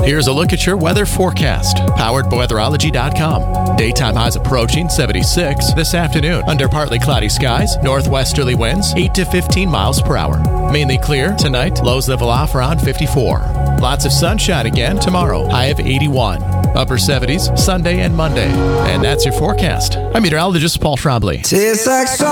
Here's a look at your weather forecast, powered by weatherology.com. Daytime highs approaching 76 this afternoon under partly cloudy skies, northwesterly winds 8 to 15 miles per hour. Mainly clear tonight, lows level off around 54. Lots of sunshine again tomorrow, high of 81. Upper 70s Sunday and Monday. And that's your forecast. I'm meteorologist Paul Trombley.